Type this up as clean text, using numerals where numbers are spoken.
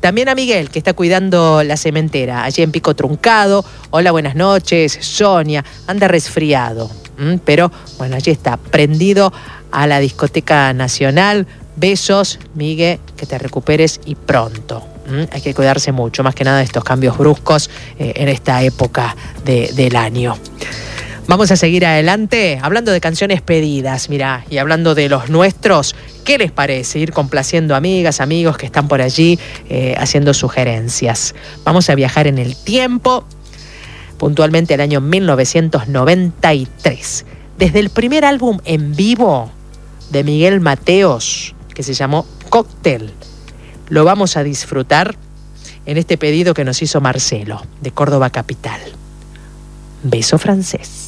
También a Miguel, que está cuidando la cementera, allí en Pico Truncado. Hola, buenas noches. Sonia, anda resfriado. Pero, bueno, allí está, prendido a la Discoteca Nacional. Besos, Miguel, que te recuperes y pronto. Hay que cuidarse mucho, más que nada de estos cambios bruscos en esta época del año. Vamos a seguir adelante hablando de canciones pedidas, mirá, y hablando de los nuestros. ¿Qué les parece ir complaciendo amigas, amigos que están por allí haciendo sugerencias? Vamos a viajar en el tiempo, puntualmente al año 1993. Desde el primer álbum en vivo de Miguel Mateos, que se llamó Cóctel, lo vamos a disfrutar en este pedido que nos hizo Marcelo, de Córdoba Capital. Beso francés.